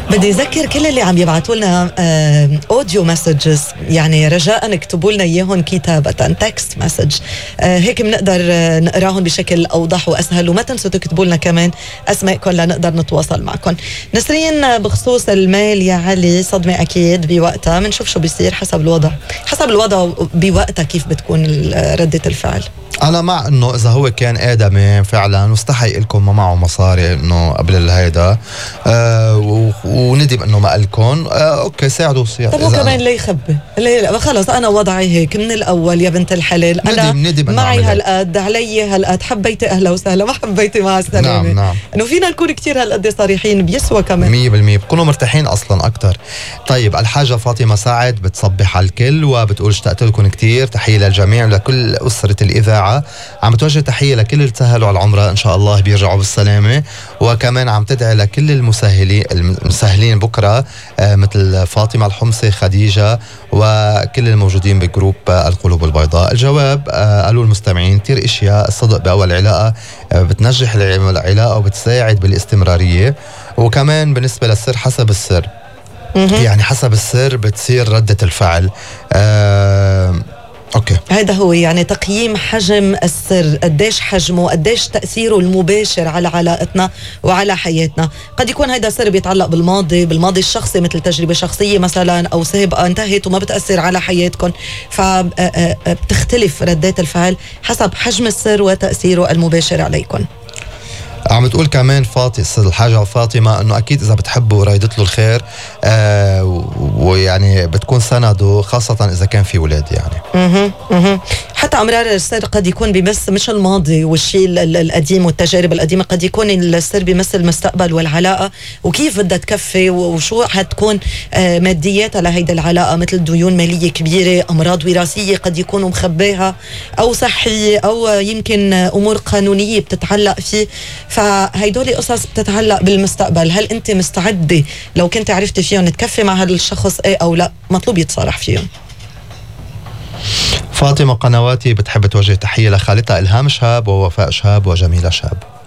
بدي أذكر كل اللي عم يبعتوا لنا أوديو مسجز، يعني رجاء اكتبوا لنا إياهم كتابة، تكست مسج، هيك بنقدر نقراهم بشكل أوضح وأسهل. وما تنسوا تكتبوا لنا كمان أسماءكم لنقدر نتواصل معكم. نسرين، بخصوص المال يا علي صدمة أكيد بوقتها، بنشوف شو بيصير حسب الوضع بوقتها كيف بتكون ردة الفعل. أنا مع إنه إذا هو كان آدمي فعلا واستحي لكم ما معه مصاري إنه قبل الهيدا وندم إنه ما قالكم أوكي ساعدوا. طب هو كمان ليه يخبي؟ خلص أنا وضعي هيك من الأول يا بنت الحلال، أنا ندم معي هالقد، علي هالقد، حبيتي أهلا وسهلا، ما حبيتي مع السلامة. نعم. إنه فينا نكون كتير هالقد صريحين، بيسوى كمان 100% بكونوا مرتاحين أصلا أكتر. طيب الحاجة فاطمة سعد بتصبح على الكل وبتقول اشتقت لكم كتير، تحية للجميع ولكل أسرة الإذاعة، عم بتوجه تحية لكل اللي تسهلوا على العمرة إن شاء الله بيرجعوا بالسلامة، وكمان عم تدعي لكل المسهلين بكرة مثل فاطمة الحمصي، خديجة، وكل الموجودين بجروب القلوب البيضاء. الجواب قالوا المستمعين كتير اشياء، الصدق بأول علاقة بتنجح العلاقة وبتساعد بالاستمرارية، وكمان بالنسبة للسر حسب السر، يعني حسب السر بتصير ردة الفعل. اوكي، هذا هو يعني تقييم حجم السر، قديش حجمه، قديش تأثيره المباشر على علاقتنا وعلى حياتنا. قد يكون هذا سر بيتعلق بالماضي الشخصي، مثل تجربة شخصية مثلا او سابقة انتهت وما بتأثر على حياتكم، فبتختلف ردات الفعل حسب حجم السر وتأثيره المباشر عليكم. عم تقول كمان الحاجة فاطمة انه اكيد اذا بتحبوا ورايدت له الخير ويعني بتكون سنده، خاصة اذا كان في ولاد يعني. حتى امرار السر قد يكون بيمس مش الماضي والشيء القديم والتجارب القديمة، قد يكون السر بيمس المستقبل والعلاقة وكيف بدها تكفي وشو حتكون مادياتها لهيدا العلاقة، مثل ديون مالية كبيرة، امراض وراثية قد يكونوا مخباها، او صحية، او يمكن امور قانونية بتتعلق فيه. فهيدولي قصص بتتعلق بالمستقبل. هل انت مستعدة لو كنت عرفتي فيهم تكفي مع هذا الشخص ايه او لا؟ مطلوب يتصارح فيهم. فاطمة قنواتي بتحب توجه تحية لخالتها إلهام شهاب ووفاء شهاب وجميلة شهاب.